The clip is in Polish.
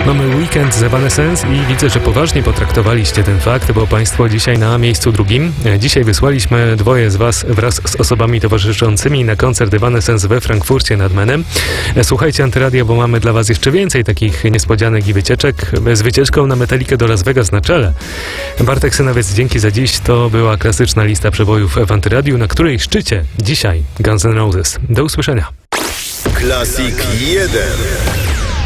Mamy weekend z Evanescence i widzę, że poważnie potraktowaliście ten fakt, bo Państwo dzisiaj na miejscu drugim. Dzisiaj wysłaliśmy dwoje z Was wraz z osobami towarzyszącymi na koncert Evanescence we Frankfurcie nad Menem. Słuchajcie Antyradia, bo mamy dla Was jeszcze więcej takich niespodzianek i wycieczek. Z wycieczką na Metallicę do Las Vegas na czele. Bartek Synowiec, dzięki za dziś. To była klasyczna lista przebojów w Antyradiu, na której szczycie dzisiaj Guns N' Roses. Do usłyszenia. Classic 1.